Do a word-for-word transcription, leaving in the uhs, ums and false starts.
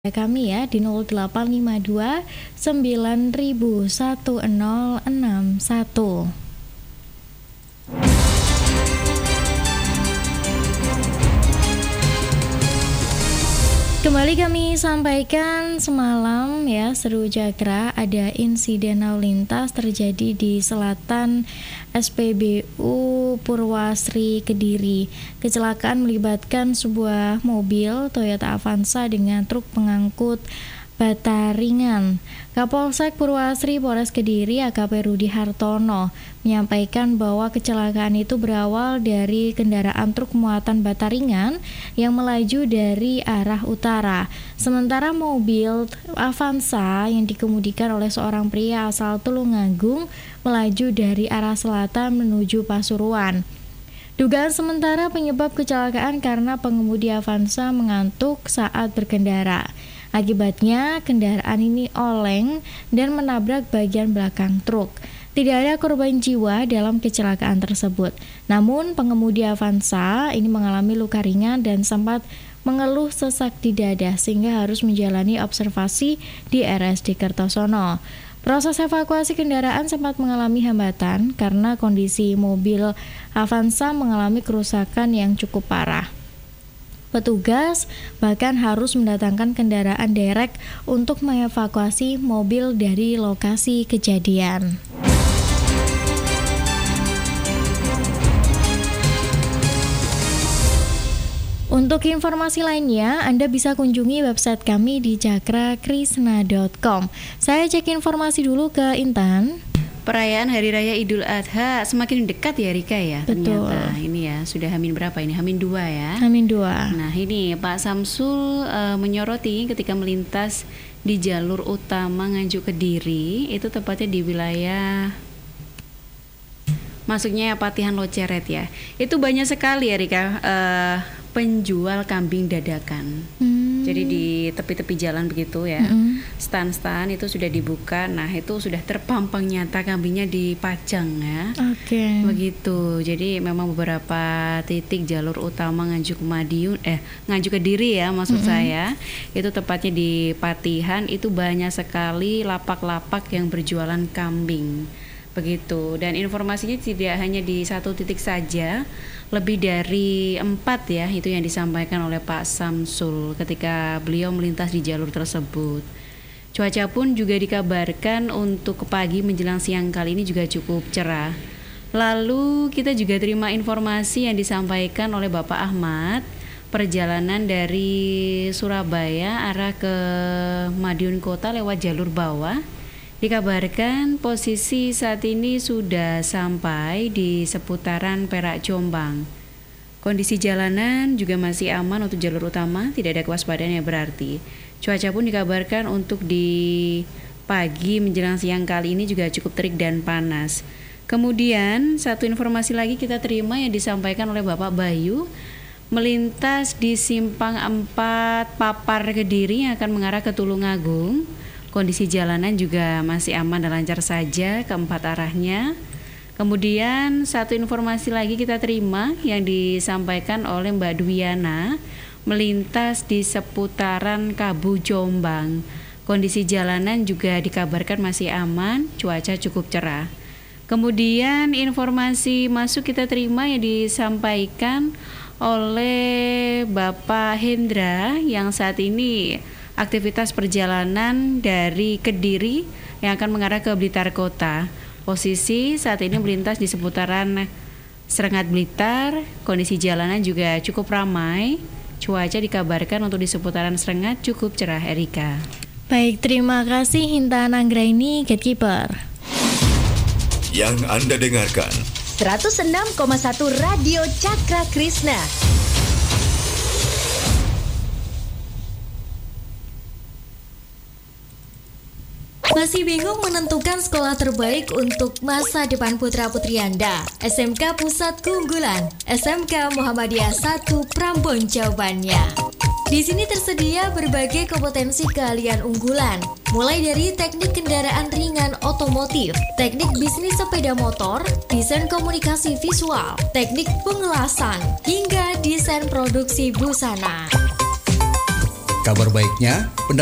kami ya di nol delapan lima dua sembilan nol satu nol enam satu. Kembali kami sampaikan semalam ya, Seru Jakra, ada insiden lalu lintas terjadi di selatan S P B U Purwasri Kediri. Kecelakaan melibatkan sebuah mobil Toyota Avanza dengan truk pengangkut bata ringan. Kapolsek Purwasri Polres Kediri A K P Rudi Hartono menyampaikan bahwa kecelakaan itu berawal dari kendaraan truk muatan bata ringan yang melaju dari arah utara. Sementara mobil Avanza yang dikemudikan oleh seorang pria asal Tulungagung melaju dari arah selatan menuju Pasuruan. Dugaan sementara penyebab kecelakaan karena pengemudi Avanza mengantuk saat berkendara. Akibatnya kendaraan ini oleng dan menabrak bagian belakang truk. Tidak ada korban jiwa dalam kecelakaan tersebut. Namun pengemudi Avanza ini mengalami luka ringan dan sempat mengeluh sesak di dada sehingga harus menjalani observasi di R S D Kertosono. Proses evakuasi kendaraan sempat mengalami hambatan karena kondisi mobil Avanza mengalami kerusakan yang cukup parah. Petugas bahkan harus mendatangkan kendaraan derek untuk mengevakuasi mobil dari lokasi kejadian. Untuk informasi lainnya, Anda bisa kunjungi website kami di cakra krisna dot com. Saya cek informasi dulu ke Intan. Perayaan Hari Raya Idul Adha semakin dekat ya Rika ya. Betul. Ternyata ini ya sudah Hamin berapa ini? Hamin dua ya. Hamin dua. Nah ini Pak Samsul uh, menyoroti ketika melintas di jalur utama Nganjuk Kediri, itu tepatnya di wilayah masuknya Patihan Loceret ya. Itu banyak sekali ya Rika uh, penjual kambing dadakan. Hmm. Jadi di tepi-tepi jalan begitu ya, mm-hmm. stand-stand itu sudah dibuka. Nah itu sudah terpampang nyata kambingnya dipajang ya. Oke. Okay. Begitu. Jadi memang beberapa titik jalur utama Nganjuk Madiun, eh Nganjuk Kediri ya maksud mm-hmm. saya, itu tepatnya di Patihan itu banyak sekali lapak-lapak yang berjualan kambing. Begitu. Dan informasinya tidak hanya di satu titik saja, lebih dari empat ya, itu yang disampaikan oleh Pak Samsul ketika beliau melintas di jalur tersebut. Cuaca pun juga dikabarkan untuk pagi menjelang siang kali ini juga cukup cerah. Lalu kita juga terima informasi yang disampaikan oleh Bapak Ahmad, perjalanan dari Surabaya arah ke Madiun Kota lewat jalur bawah. Dikabarkan posisi saat ini sudah sampai di seputaran Perak Jombang. Kondisi jalanan juga masih aman untuk jalur utama, tidak ada kewaspadaan yang berarti. Cuaca pun dikabarkan untuk di pagi menjelang siang kali ini juga cukup terik dan panas. Kemudian satu informasi lagi kita terima yang disampaikan oleh Bapak Bayu, melintas di Simpang empat Papar Kediri yang akan mengarah ke Tulungagung. Kondisi jalanan juga masih aman dan lancar saja keempat arahnya. Kemudian satu informasi lagi kita terima yang disampaikan oleh Mbak Dwiana, melintas di seputaran Kabu Jombang. Kondisi jalanan juga dikabarkan masih aman, cuaca cukup cerah. Kemudian informasi masuk kita terima yang disampaikan oleh Bapak Hendra yang saat ini aktivitas perjalanan dari Kediri yang akan mengarah ke Blitar Kota. Posisi saat ini melintas di seputaran Serengat Blitar. Kondisi jalanan juga cukup ramai. Cuaca dikabarkan untuk di seputaran Serengat cukup cerah, Erika. Baik, terima kasih Intan Anggraini, Gatekeeper. Yang Anda dengarkan seratus enam koma satu Radio Cakra Krisna. Masih bingung menentukan sekolah terbaik untuk masa depan putra-putri Anda? S M K Pusat Keunggulan, S M K Muhammadiyah satu Prambon jawabannya. Di sini tersedia berbagai kompetensi keahlian unggulan, mulai dari teknik kendaraan ringan otomotif, teknik bisnis sepeda motor, desain komunikasi visual, teknik pengelasan, hingga desain produksi busana. Kabar baiknya,